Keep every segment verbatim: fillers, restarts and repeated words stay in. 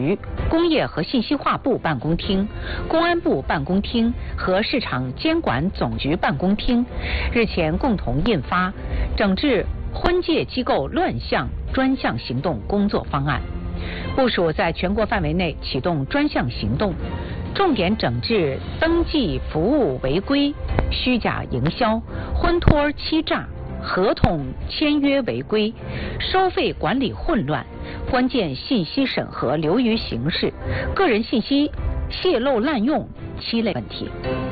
局、工业和信息化部办公厅、公安部办公厅和市场监管总局办公厅日前共同印发《整治婚介机构乱象专项行动工作方案》，部署在全国范围内启动专项行动，重点整治登记服务违规、虚假营销、婚托欺诈、合同签约违规、收费管理混乱、关键信息审核流于形式、个人信息泄露滥用七类问题。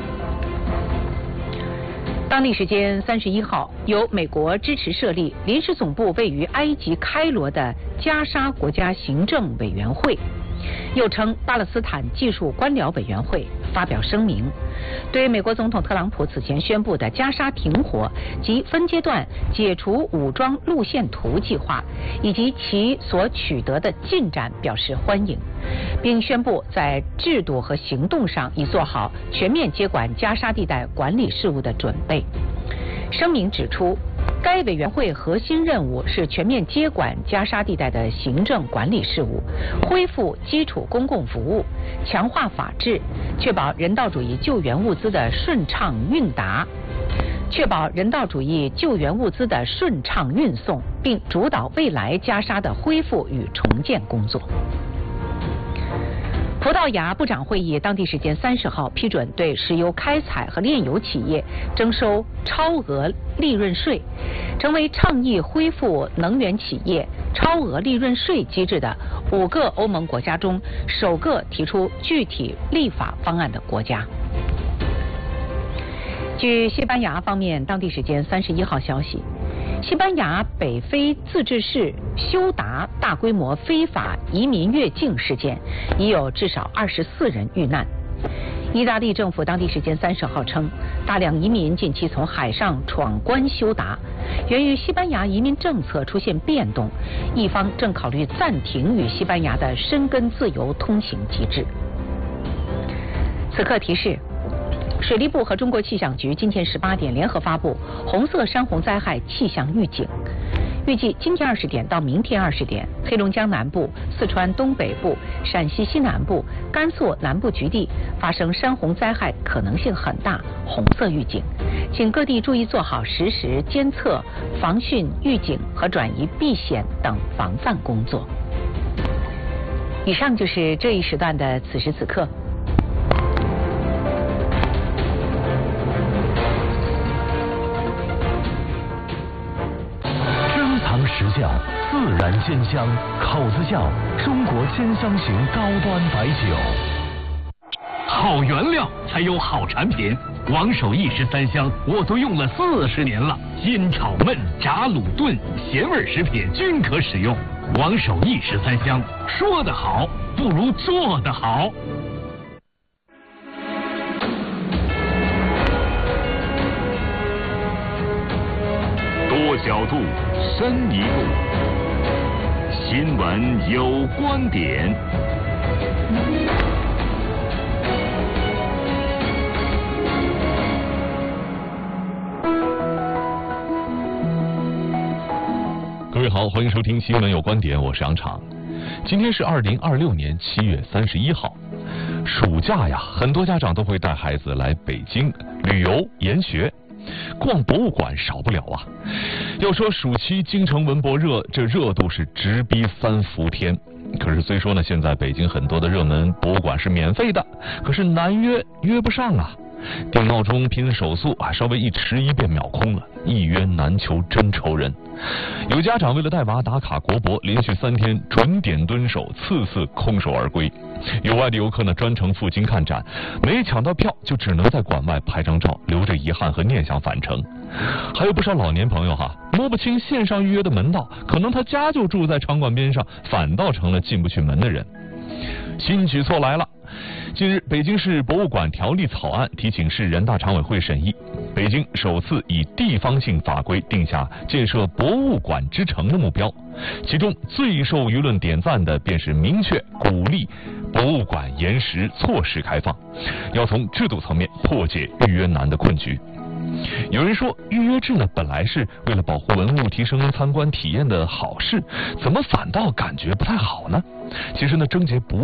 当地时间三十一号，由美国支持设立、临时总部位于埃及开罗的加沙国家行政委员会，又称巴勒斯坦技术官僚委员会发表声明，对美国总统特朗普此前宣布的加沙停火及分阶段解除武装路线图计划以及其所取得的进展表示欢迎，并宣布在制度和行动上已做好全面接管加沙地带管理事务的准备。声明指出，该委员会核心任务是全面接管加沙地带的行政管理事务，恢复基础公共服务，强化法治，确保人道主义救援物资的顺畅运达，确保人道主义救援物资的顺畅运送，并主导未来加沙的恢复与重建工作。葡萄牙部长会议当地时间三十号批准对石油开采和炼油企业征收超额利润税，成为倡议恢复能源企业超额利润税机制的五个欧盟国家中首个提出具体立法方案的国家。据西班牙方面当地时间三十一号消息，西班牙北非自治市休达大规模非法移民越境事件，已有至少二十四人遇难。意大利政府当地时间三十号称，大量移民近期从海上闯关休达，源于西班牙移民政策出现变动，一方正考虑暂停与西班牙的申根自由通行机制。此刻提示，水利部和中国气象局今天十八点联合发布红色山洪灾害气象预警，预计今天二十点到明天二十点，黑龙江南部、四川东北部、陕西西南部、甘肃南部局地发生山洪灾害可能性很大，红色预警，请各地注意做好实时监测、防汛预警和转移避险等防范工作。以上就是这一时段的此时此刻。 实窖自然鲜香，口子窖中国鲜香型高端白酒。 好原料才有好产品，王守义十三香我都用了四十年了，煎炒焖炸卤炖咸味食品均可使用。王守义十三香，说得好不如做得好。 多角度，深一步，新闻有观点。 各位好，欢迎收听新闻有观点，我是杨昶。今天是二零二六年七月三十一号，暑假呀，很多家长都会带孩子来北京旅游研学。逛博物馆少不了啊！要说暑期京城文博热，这热度是直逼三伏天。可是虽说呢，现在北京很多的热门博物馆是免费的，可是难约约不上啊。定闹钟拼手速啊，稍微一迟疑便秒空了，一约难求真愁人。有家长为了带娃打卡国博，连续三天准点蹲守，次次空手而归。有外地游客呢专程赴京看展，没抢到票就只能在馆外拍张照，留着遗憾和念想返程。还有不少老年朋友哈，摸不清线上预约的门道，可能他家就住在场馆边上，反倒成了进不去门的人。新举措来了。近日，北京市博物馆条例草案提请市人大常委会审议，北京首次以地方性法规定下建设博物馆之城的目标，其中最受舆论点赞的便是明确鼓励博物馆延时错时开放，要从制度层面破解预约难的困局。有人说，预约制呢本来是为了保护文物、提升参观体验的好事，怎么反倒感觉不太好呢？其实呢，症结不